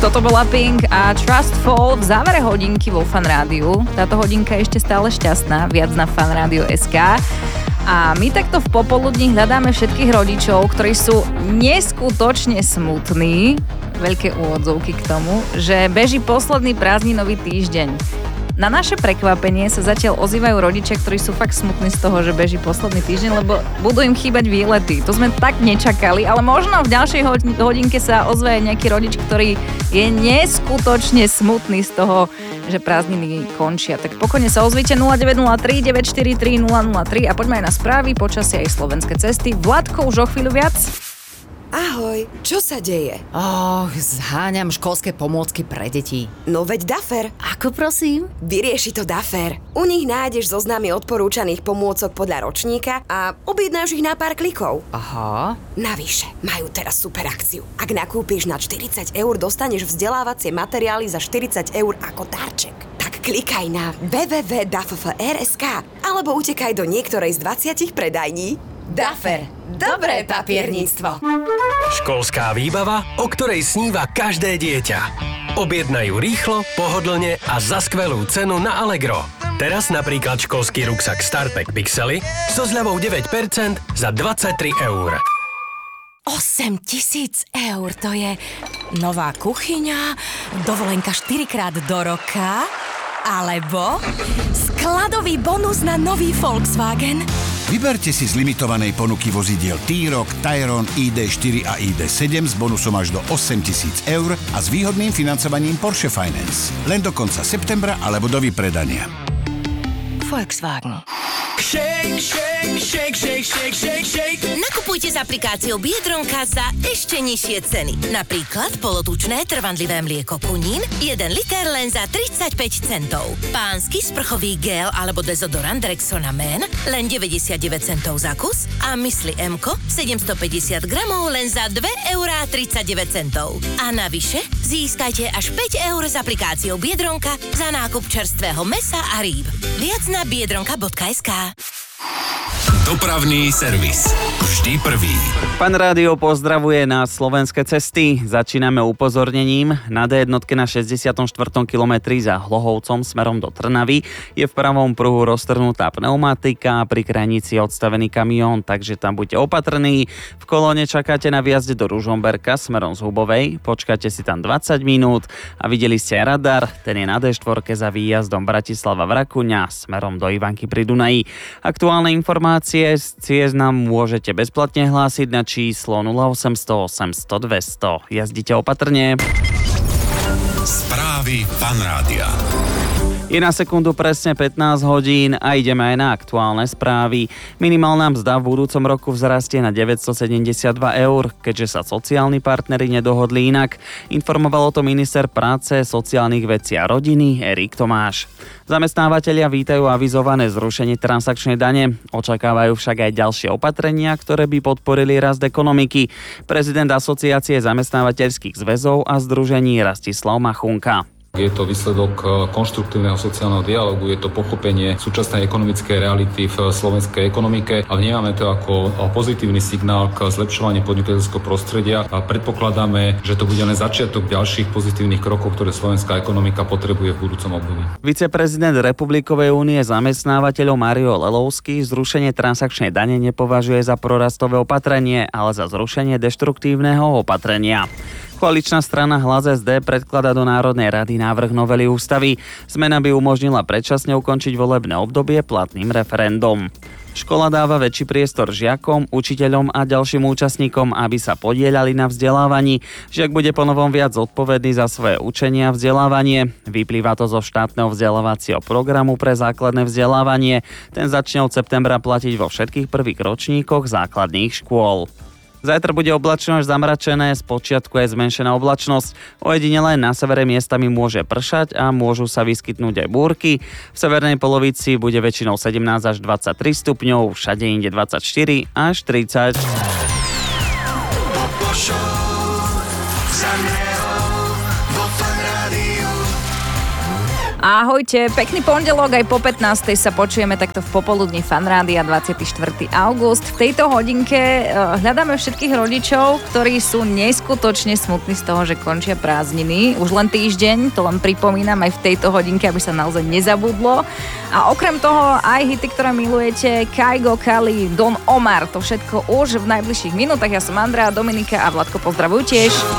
Toto bola Pink a Trust Fall v závere hodinky vo Fan Rádiu. Táto hodinka je ešte stále šťastná, viac na fanradio.sk. A my takto v popoludní hľadáme všetkých rodičov, ktorí sú neskutočne smutní, veľké úvodzovky k tomu, že beží posledný prázdninový týždeň. Na naše prekvapenie sa zatiaľ ozývajú rodičia, ktorí sú fakt smutní z toho, že beží posledný týždeň, lebo budú im chýbať výlety. To sme tak nečakali, ale možno v ďalšej hodinke sa ozve aj nejaký rodič, ktorý je neskutočne smutný z toho, že prázdniny končia. Tak pokojne sa ozvite 0903 943 003 a poďme aj na správy, počasie aj slovenské cesty. Vladko, už o chvíľu viac. Ahoj, čo sa deje? Zháňam školské pomôcky pre deti. No veď Dafer. Ako prosím? Vyrieši to Dafer. U nich nájdeš zoznamy odporúčaných pomôcok podľa ročníka a objednáš ich na pár klikov. Aha. Navyše, majú teraz super akciu. Ak nakúpiš na 40 eur, dostaneš vzdelávacie materiály za 40 eur ako darček. Tak klikaj na www.dafr.sk alebo utekaj do niektorej z 20 predajní. Dafer. Dobré papierníctvo. Školská výbava, o ktorej sníva každé dieťa. Objednajú rýchlo, pohodlne a za skvelú cenu na Allegro. Teraz napríklad školský ruksak Startpack Pixely so zľavou 9% za 23 eur. 8 000 eur, to je nová kuchyňa, dovolenka 4-krát do roka, alebo skladový bonus na nový Volkswagen. Vyberte si z limitovanej ponuky vozidiel T-Roc, Tayron, ID4 a ID7 s bonusom až do 8 000 eur a s výhodným financovaním Porsche Finance. Len do konca septembra alebo do vypredania. Volkswagen. Shake, shake, shake, shake, shake, shake, shake. Nakupujte s aplikáciou Biedronka za ešte nižšie ceny. Napríklad polotučné trvanlivé mlieko Kunín 1 liter len za 35 centov. Pánsky sprchový gel alebo dezodorant Rexona Men len 99 centov za kus a Mysli Mko 750 gramov len za 2,39 €. A navyše získajte až 5 eur s aplikáciou Biedronka za nákup čerstvého mäsa a rýb. Viac na biedronka.sk. Dopravný servis. Vždy prvý. Fan Rádio pozdravuje na slovenské cesty. Začíname upozornením. Na D1 na 64. kilometri za Hlohovcom smerom do Trnavy je v pravom pruhu roztrhnutá pneumatika, pri krajnici odstavený kamión, takže tam buďte opatrní. V kolóne čakáte na výjazde do Ružomberka smerom z Hubovej. Počkáte si tam 20 minút a videli ste aj radar. Ten je na D4 za výjazdom Bratislava Vrakuňa smerom do Ivanky pri Dunaji. Aktuálne informácie z ciest nám môžete bezplatne hlásiť na číslo 0800 800 200. Jazdite opatrne. Správy Fan Rádia. Je na sekundu presne 15 hodín a ideme aj na aktuálne správy. Minimálna mzda v budúcom roku vzrastie na 972 eur, keďže sa sociálni partneri nedohodli inak. Informoval o tom minister práce, sociálnych vecí a rodiny Erik Tomáš. Zamestnávateľia vítajú avizované zrušenie transakčnej dane. Očakávajú však aj ďalšie opatrenia, ktoré by podporili rast ekonomiky. Prezident Asociácie zamestnávateľských zväzov a združení Rastislav Machunka. Je to výsledok konštruktívneho sociálneho dialógu, je to pochopenie súčasnej ekonomickej reality v slovenskej ekonomike a vnímame to ako pozitívny signál k zlepšovaniu podnikateľského prostredia a predpokladáme, že to bude len začiatok ďalších pozitívnych krokov, ktoré slovenská ekonomika potrebuje v budúcom období. Viceprezident Republikovej únie zamestnávateľov Mario Lelovský zrušenie transakčnej dane nepovažuje za prorastové opatrenie, ale za zrušenie deštruktívneho opatrenia. Koaličná strana Hlas SD predkladá do Národnej rady návrh novely ústavy. Zmena by umožnila predčasne ukončiť volebné obdobie platným referendum. Škola dáva väčší priestor žiakom, učiteľom a ďalším účastníkom, aby sa podieľali na vzdelávaní. Žiak bude ponovom viac zodpovedný za svoje učenie a vzdelávanie. Vyplýva to zo štátneho vzdelávacieho programu pre základné vzdelávanie. Ten začne od septembra platiť vo všetkých prvých ročníkoch základných škôl. Zajtra bude oblačno až zamračené, spočiatku je zmenšená oblačnosť. Ojedinele na severe miestami môže pršať a môžu sa vyskytnúť aj búrky. V severnej polovici bude väčšinou 17 až 23 stupňov, všade inde 24 až 30. Ahojte, pekný pondelok, aj po 15. sa počujeme takto v popoludní Fanrádia 24. august. V tejto hodinke hľadáme všetkých rodičov, ktorí sú neskutočne smutní z toho, že končia prázdniny. Už len týždeň, to len pripomínam aj v tejto hodinke, aby sa naozaj nezabudlo. A okrem toho aj hity, ktoré milujete, Kaigo, Kali, Don Omar, to všetko už v najbližších minútach. Ja som Andrea, Dominika a Vladko pozdravujú tiež.